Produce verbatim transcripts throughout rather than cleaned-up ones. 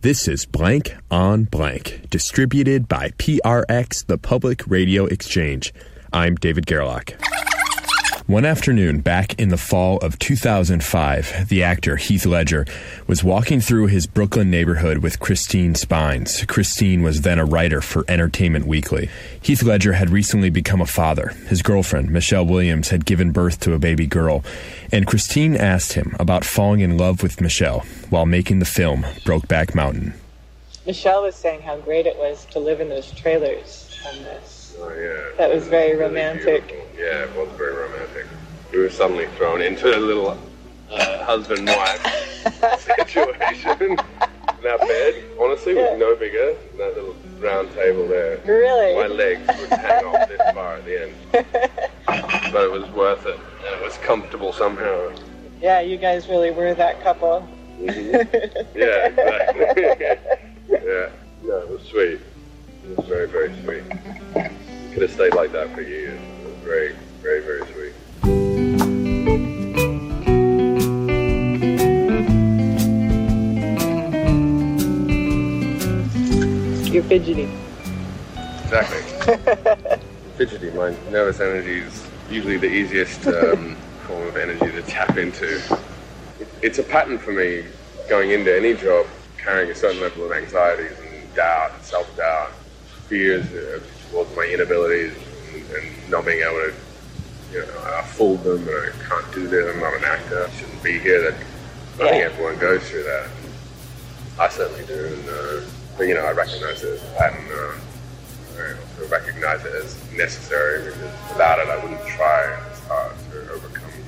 This is Blank on Blank, distributed by P R X, the Public Radio Exchange. I'm David Gerlach. One afternoon back in the fall of two thousand five, the actor Heath Ledger was walking through his Brooklyn neighborhood with Christine Spines. Christine was then a writer for Entertainment Weekly. Heath Ledger had recently become a father. His girlfriend, Michelle Williams, had given birth to a baby girl, and Christine asked him about falling in love with Michelle while making the film Brokeback Mountain. Michelle was saying how great it was to live in those trailers on this. Oh, yeah. That was very really romantic. Beautiful. Yeah, it was very romantic. We were suddenly thrown into a litlittle uh, husband-wife situation in our bed, honestly, yeah. with no bigger than that little round table there. Really? My legs would hang off this far at the end. But it was worth it, and it was comfortable somehow. Yeah, you guys really were that couple. Mm-hmm. Yeah, exactly. Yeah, no, it was sweet. It was very, very sweet. Could have stayed like that for years. It was very, very, very sweet. You're fidgety. Exactly. Fidgety. My nervous energy is usually the easiest um, form of energy to tap into. It's a pattern for me going into any job, carrying a certain level of anxieties and doubt, and self-doubt, fears of towards my inabilities and, and not being able to, you know, I fooled them and I can't do this, I'm not an actor, I shouldn't be here. That I think everyone goes through that. I certainly do, and uh, but you know, I recognize it as a pattern. Uh, I also recognize it as necessary because without it, I wouldn't try as hard to overcome it.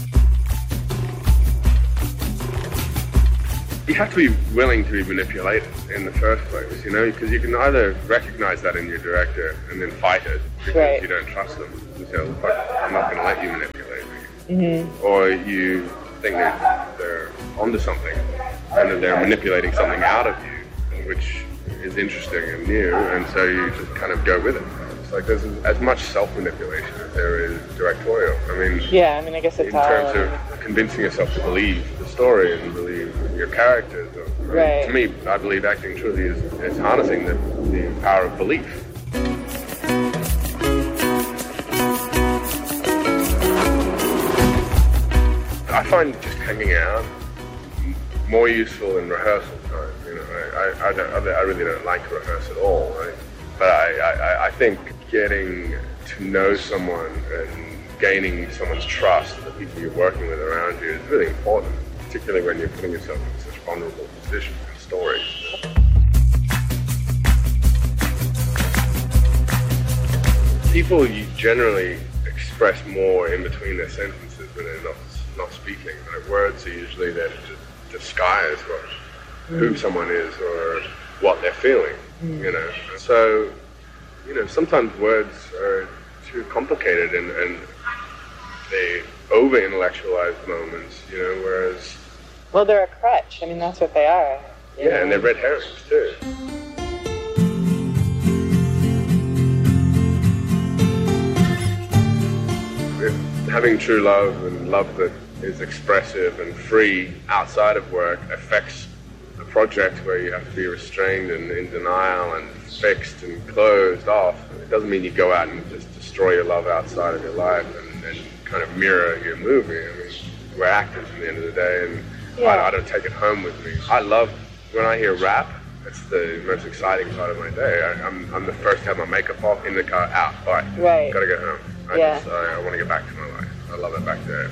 You have to be willing to be manipulated in the first place, you know, because you can either recognize that in your director and then fight it because right. you don't trust them. You say, oh, fuck, I'm not going to let you manipulate me. Mm-hmm. Or you think that they're onto something and that they're manipulating something out of you, which is interesting and new, and so you just kind of go with it. It's like there's as much self-manipulation as there is directorial. I mean, yeah, I mean, I guess it's in all terms of convincing yourself to believe the story and believe your characters. I mean, right. To me, I believe acting truly is, is harnessing the, the power of belief. I find just hanging out more useful than rehearsal time. You know, I I, I, don't, I really don't like to rehearse at all. Right? But I, I, I think getting to know someone and gaining someone's trust, the people you're working with around you, is really important, particularly when you're putting yourself in such vulnerable positions in stories. People you generally express more in between their sentences when they're not, not speaking. Like words are usually there to just disguise what, mm. who someone is or what they're feeling, mm. you know. So, you know, sometimes words are too complicated and, and they over-intellectualize moments, you know, whereas... Well, they're a crutch. I mean, that's what they are. Yeah, know? And they're red herrings, too. Having true love and love that is expressive and free outside of work affects a project where you have to be restrained and in denial and fixed and closed off. It doesn't mean you go out and just destroy your love outside of your life and, and kind of mirror your movie. I mean, we're actors at the end of the day, and yeah. I, I don't take it home with me. I love, when I hear rap, it's the most exciting part of my day. I, I'm, I'm the first to have my makeup off, in the car, out, bye. Right. Gotta go home. I yeah. just, I, I want to get back to my life. I love it back there.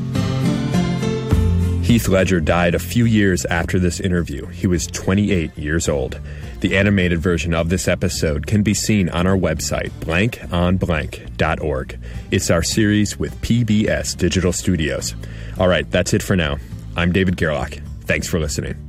Heath Ledger died a few years after this interview. He was twenty-eight years old. The animated version of this episode can be seen on our website, blank on blank dot org. It's our series with P B S Digital Studios. All right, that's it for now. I'm David Gerlach. Thanks for listening.